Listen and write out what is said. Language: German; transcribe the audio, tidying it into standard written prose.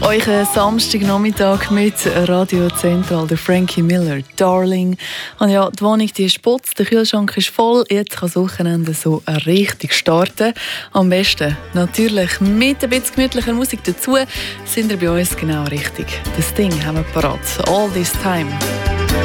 Euren Samstagnachmittag mit Radio Zentral, der Frankie Miller, Darling. Und ja, die Wohnung die ist putzt, der Kühlschrank ist voll. Jetzt kann das Wochenende so richtig starten. Am besten natürlich mit ein bisschen gemütlicher Musik dazu. Sind ihr bei uns genau richtig. Das Ding haben wir parat. All This Time.